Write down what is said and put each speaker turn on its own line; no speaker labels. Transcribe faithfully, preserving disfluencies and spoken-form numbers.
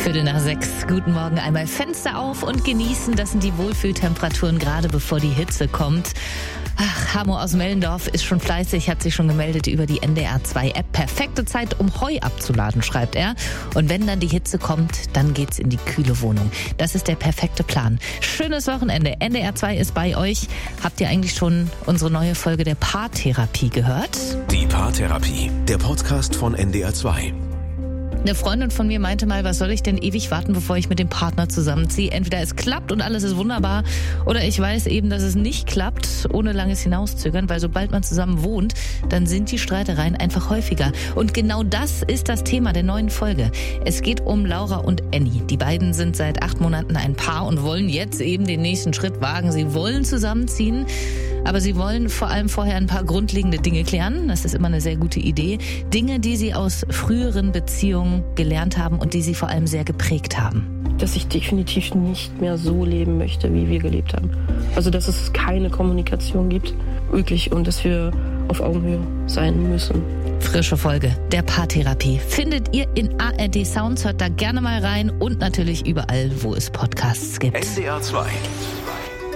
Viertel nach sechs. Guten Morgen. Einmal Fenster auf und genießen. Das sind die Wohlfühltemperaturen, gerade bevor die Hitze kommt. Ach, Hamo aus Mellendorf ist schon fleißig, hat sich schon gemeldet über die N D R zwei App. Perfekte Zeit, um Heu abzuladen, schreibt er. Und wenn dann die Hitze kommt, dann geht's in die kühle Wohnung. Das ist der perfekte Plan. Schönes Wochenende. N D R zwei ist bei euch. Habt ihr eigentlich schon unsere neue Folge der Paartherapie gehört?
Die Paartherapie, der Podcast von N D R zwei.
Eine Freundin von mir meinte mal, was soll ich denn ewig warten, bevor ich mit dem Partner zusammenziehe? Entweder es klappt und alles ist wunderbar, oder ich weiß eben, dass es nicht klappt, ohne langes Hinauszögern, weil sobald man zusammen wohnt, dann sind die Streitereien einfach häufiger. Und genau das ist das Thema der neuen Folge. Es geht um Laura und Annie. Die beiden sind seit acht Monaten ein Paar und wollen jetzt eben den nächsten Schritt wagen. Sie wollen zusammenziehen, aber sie wollen vor allem vorher ein paar grundlegende Dinge klären. Das ist immer eine sehr gute Idee. Dinge, die sie aus früheren Beziehungen gelernt haben und die sie vor allem sehr geprägt haben.
Dass ich definitiv nicht mehr so leben möchte, wie wir gelebt haben. Also, dass es keine Kommunikation gibt, wirklich, und dass wir auf Augenhöhe sein müssen.
Frische Folge der Paartherapie findet ihr in A R D Sounds. Hört da gerne mal rein und natürlich überall, wo es Podcasts gibt.
N D R zwei.